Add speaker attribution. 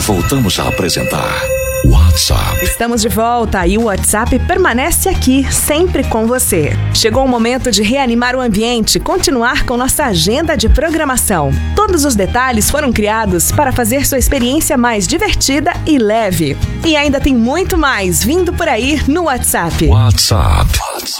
Speaker 1: voltamos a apresentar WhatsApp.
Speaker 2: Estamos de volta e o WhatsApp permanece aqui, sempre com você. Chegou o momento de reanimar o ambiente, continuar com nossa agenda de programação. Todos os detalhes foram criados para fazer sua experiência mais divertida e leve. E ainda tem muito mais vindo por aí no WhatsApp.
Speaker 1: WhatsApp.